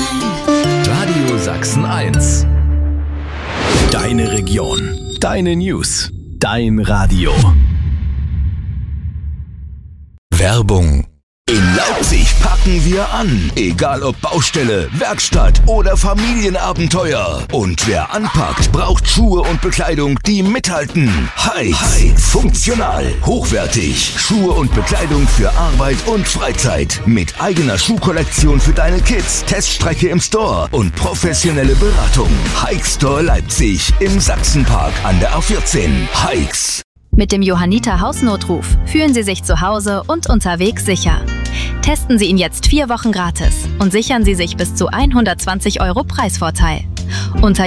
Radio Sachsen 1. Deine Region. Deine News. Dein Radio. Werbung. In Leipzig packen wir an. Egal ob Baustelle, Werkstatt oder Familienabenteuer. Und wer anpackt, braucht Schuhe und Bekleidung, die mithalten. Heights. Funktional, hochwertig. Schuhe und Bekleidung für Arbeit und Freizeit. Mit eigener Schuhkollektion für deine Kids, Teststrecke im Store und professionelle Beratung. Heights Store Leipzig im Sachsenpark an der A14. Heights. Mit dem Johanniter Hausnotruf fühlen Sie sich zu Hause und unterwegs sicher. Testen Sie ihn jetzt 4 Wochen gratis und sichern Sie sich bis zu 120 € Preisvorteil. Unter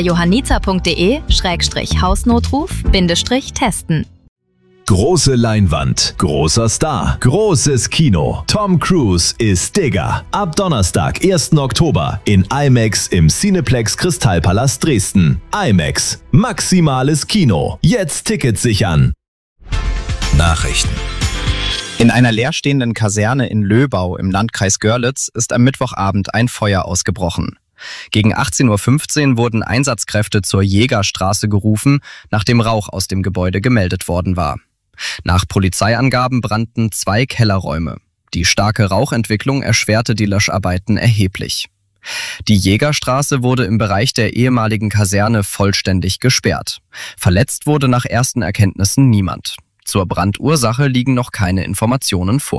johanniter.de/Hausnotruf-testen. Große Leinwand, großer Star, großes Kino. Tom Cruise ist Digger. Ab Donnerstag, 1. Oktober in IMAX im Cineplex Kristallpalast Dresden. IMAX, maximales Kino. Jetzt Tickets sichern. Nachrichten. In einer leerstehenden Kaserne in Löbau im Landkreis Görlitz ist am Mittwochabend ein Feuer ausgebrochen. Gegen 18:15 Uhr wurden Einsatzkräfte zur Jägerstraße gerufen, nachdem Rauch aus dem Gebäude gemeldet worden war. Nach Polizeiangaben brannten 2 Kellerräume. Die starke Rauchentwicklung erschwerte die Löscharbeiten erheblich. Die Jägerstraße wurde im Bereich der ehemaligen Kaserne vollständig gesperrt. Verletzt wurde nach ersten Erkenntnissen niemand. Zur Brandursache liegen noch keine Informationen vor.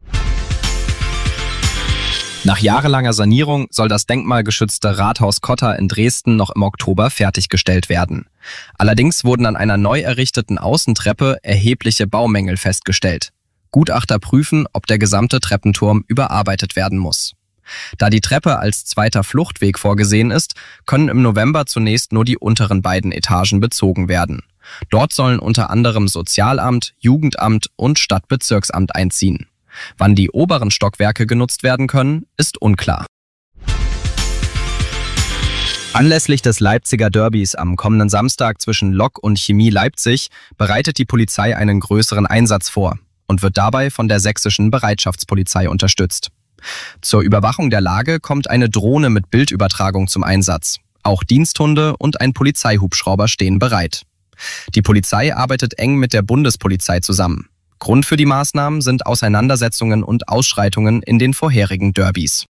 Nach jahrelanger Sanierung soll das denkmalgeschützte Rathaus Kotter in Dresden noch im Oktober fertiggestellt werden. Allerdings wurden an einer neu errichteten Außentreppe erhebliche Baumängel festgestellt. Gutachter prüfen, ob der gesamte Treppenturm überarbeitet werden muss. Da die Treppe als zweiter Fluchtweg vorgesehen ist, können im November zunächst nur die unteren beiden Etagen bezogen werden. Dort sollen unter anderem Sozialamt, Jugendamt und Stadtbezirksamt einziehen. Wann die oberen Stockwerke genutzt werden können, ist unklar. Anlässlich des Leipziger Derbys am kommenden Samstag zwischen Lok und Chemie Leipzig bereitet die Polizei einen größeren Einsatz vor und wird dabei von der sächsischen Bereitschaftspolizei unterstützt. Zur Überwachung der Lage kommt eine Drohne mit Bildübertragung zum Einsatz. Auch Diensthunde und ein Polizeihubschrauber stehen bereit. Die Polizei arbeitet eng mit der Bundespolizei zusammen. Grund für die Maßnahmen sind Auseinandersetzungen und Ausschreitungen in den vorherigen Derbys.